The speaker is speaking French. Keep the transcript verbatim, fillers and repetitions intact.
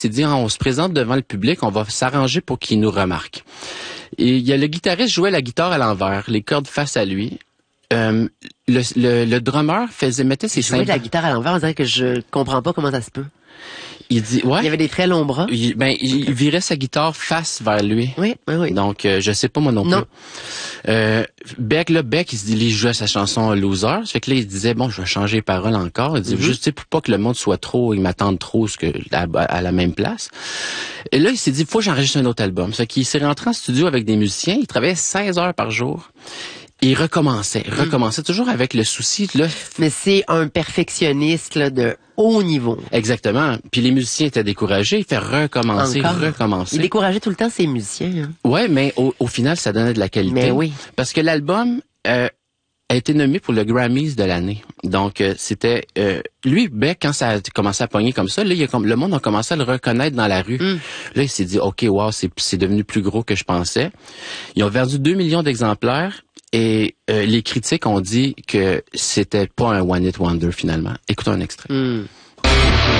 s'est dit, on se présente devant le public, on va s'arranger pour qu'il nous remarque. Et il y a le guitariste jouait la guitare à l'envers, les cordes face à lui. Euh, le, le, le drummer faisait mettait ses cymbales. Jouer de la guitare à l'envers, on dirait que je comprends pas comment ça se peut. Il dit, ouais. Il y avait des très longs bras. Il, ben, il virait sa guitare face vers lui. Oui, oui, oui. Donc, euh, je sais pas moi non, non. plus. Euh, Beck, là, Beck, il se dit, il jouait sa chanson Loser. Ça fait que là, il disait, bon, je vais changer les paroles encore. Il dit, mm-hmm. juste, tu sais, pour pas que le monde soit trop, il m'attende trop ce que, à, à la même place. Et là, il s'est dit, faut que j'enregistre un autre album. Ça fait qu'il s'est rentré en studio avec des musiciens. Il travaillait seize heures par jour. Et il recommençait, il recommençait, mmh. toujours avec le souci, là. Mais c'est un perfectionniste, là, de haut niveau. Exactement. Puis les musiciens étaient découragés, il fait recommencer, Encore? recommencer. Il décourageait tout le temps ses musiciens, hein. Ouais, mais au, au final, ça donnait de la qualité. Mais oui. Parce que l'album, euh, a été nommé pour le Grammys de l'année. Donc, euh, c'était... Euh, lui, Beck, quand ça a commencé à pogner comme ça, là, il a, le monde a commencé à le reconnaître dans la rue. Mm. Là, il s'est dit, OK, wow, c'est, c'est devenu plus gros que je pensais. Ils ont vendu deux millions d'exemplaires et euh, les critiques ont dit que c'était pas un one-hit wonder, finalement. Écoutons un extrait. Mm.